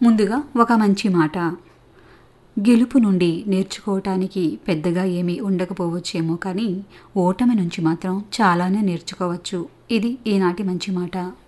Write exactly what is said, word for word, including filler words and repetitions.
ముందుగా ఒక మంచి మాట. గెలుపు నుండి నేర్చుకోవటానికి పెద్దగా ఏమీ ఉండకపోవచ్చేమో కానీ ఓటమి నుంచి మాత్రం చాలానే నేర్చుకోవచ్చు. ఇది ఈనాటి మంచి మాట.